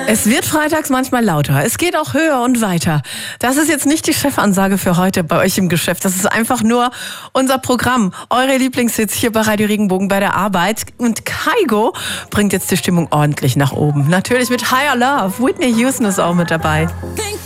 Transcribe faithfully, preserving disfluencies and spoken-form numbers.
Es wird freitags manchmal lauter. Es geht auch höher und weiter. Das ist jetzt nicht die Chefansage für heute bei euch im Geschäft. Das ist einfach nur unser Programm. Eure Lieblingshits hier bei Radio Regenbogen bei der Arbeit. Und Kygo bringt jetzt die Stimmung ordentlich nach oben. Natürlich mit Higher Love. Whitney Houston ist auch mit dabei. Think